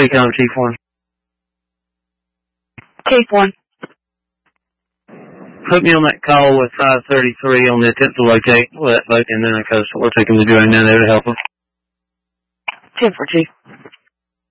speaking on Chief 1. Chief 1. Put me on that call with 533 on the attempt to locate that boat, and then we'll take him to Joanne down there to help him. 10 for Chief.